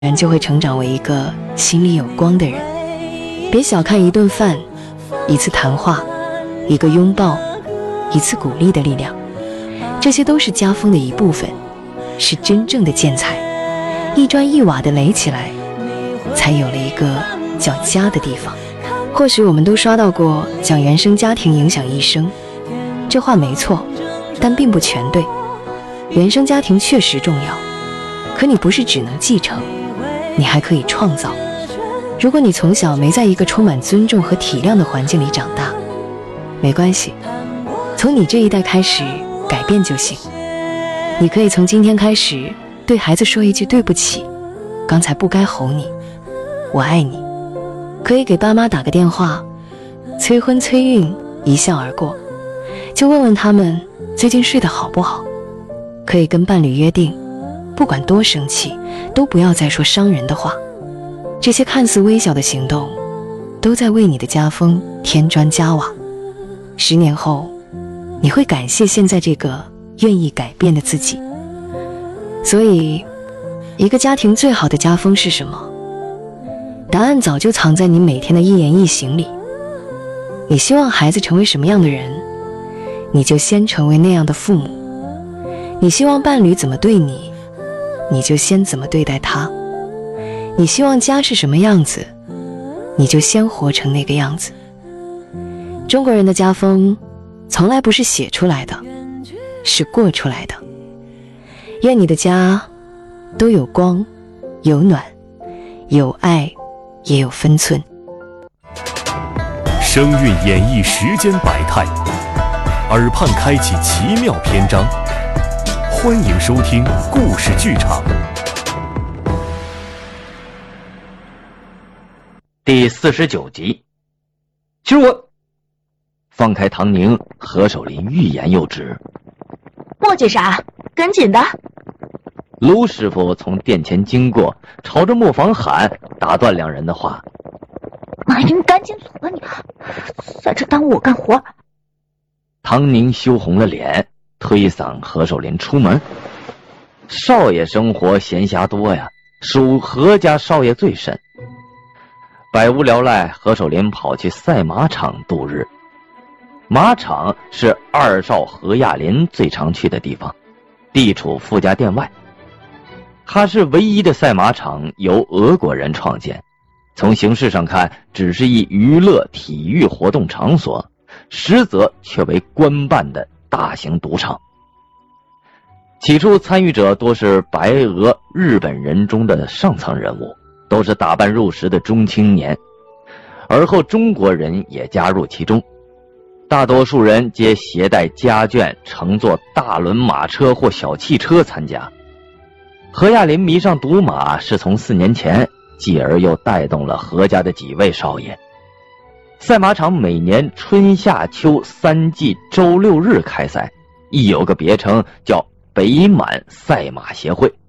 然就会成长为一个心里有光的人。别小看一顿饭、一次谈话、一个拥抱、一次鼓励的力量，这些都是家风的一部分，是真正的建材，一砖一瓦的垒起来，才有了一个叫家的地方。或许我们都刷到过讲原生家庭影响一生，这话没错，但并不全对。原生家庭确实重要，可你不是只能继承，你还可以创造。如果你从小没在一个充满尊重和体谅的环境里长大，没关系，从你这一代开始改变就行。你可以从今天开始对孩子说一句对不起，刚才不该吼你，我爱你。可以给爸妈打个电话，催婚催孕一笑而过，就问问他们最近睡得好不好。可以跟伴侣约定，不管多生气，都不要再说伤人的话。这些看似微小的行动，都在为你的家风添砖加瓦。10年后，你会感谢现在这个愿意改变的自己。所以，一个家庭最好的家风是什么？答案早就藏在你每天的一言一行里。你希望孩子成为什么样的人，你就先成为那样的父母。你希望伴侣怎么对你，你就先怎么对待他。你希望家是什么样子，你就先活成那个样子。中国人的家风从来不是写出来的，是过出来的。愿你的家都有光，有暖，有爱，也有分寸。 声韵演绎世间百态，耳畔开启奇妙篇章。欢迎收听故事剧场第49集。其实我放开唐宁，何守林欲言又止。 磨叽啥？赶紧的！ 卢师傅从店前经过，朝着磨坊喊，打断两人的话：“ 妈呀，你赶紧走吧你！在这耽误我干活。” 唐宁羞红了脸，推搡何守林出门。少爷生活闲暇多呀，属何家少爷最甚。百无聊赖，何守林跑去赛马场度日。马场是二少何亚林最常去的地方，地处傅家店外。它是唯一的赛马场由俄国人创建，从形式上看只是一娱乐体育活动场所，实则却为官办的大型赌场。起初参与者多是白俄日本人中的上层人物，都是打扮入时的中青年，而后中国人也加入其中。大多数人皆携带家眷，乘坐大轮马车或小汽车参加。何亚林迷上赌马是从4年前，继而又带动了何家的几位少爷。赛马场每年春夏秋3季周6日开赛，亦有个别称叫北满赛马协会。